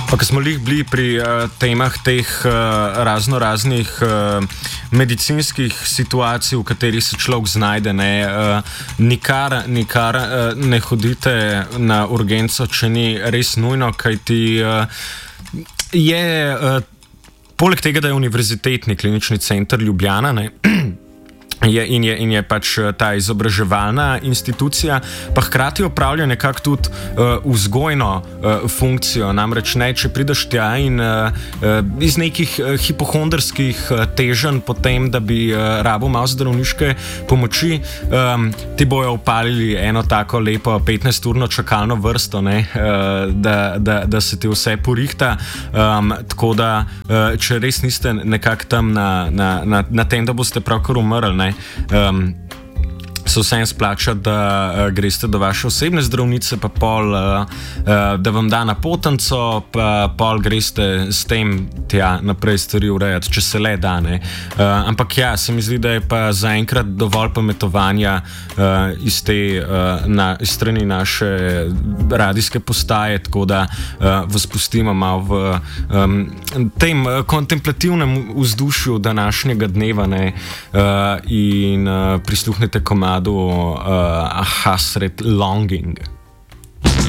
Pa, ko smo bili pri temah teh raznoraznih medicinskih situacij, v katerih se človek znajde, nikar ne hodite na urgenco, če ni res nujno, kajti je poleg tega, da je Univerzitetni klinični center Ljubljana, in je pač ta izobraževalna institucija, pa hkrati opravlja nekako tudi vzgojno funkcijo. Namreč če prideš tja in iz nekih hipohondrskih teženj potem, da bi rabo malo zdravniške pomoči, ti bojo upalili eno tako lepo 15-urno čakalno vrsto, da se ti vse porihta. Tako da, če res niste nekako tam na tem, da boste pravkar umrli, se vsem splača, da greste do vaše osebne zdravnice, pa pol, da vam da napotnico, pa pol greste s tem tja naprej stvari urejati, če se le da. Ampak ja, se mi zdi, da je pa zaenkrat dovolj pametovanja iz strani naše radijske postaje, tako da vas pustimo malo v tem kontemplativnem vzdušju današnjega dneva in prisluhnite komadu Hasret Longing.